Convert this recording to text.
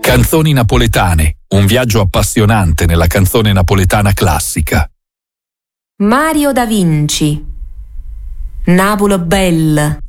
Canzoni napoletane, un viaggio appassionante nella canzone napoletana classica. Mario da Vinci. Napolo bella.